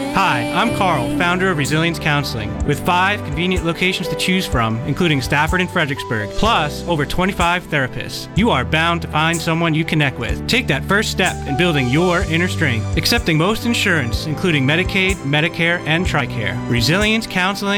Hi, I'm Carl, founder of Resilience Counseling. With 5 convenient locations to choose from, including Stafford and Fredericksburg, plus over 25 therapists, you are bound to find someone you connect with. Take that first step in building your inner strength. Accepting most insurance, including Medicaid, Medicare, and TRICARE. Resilience Counseling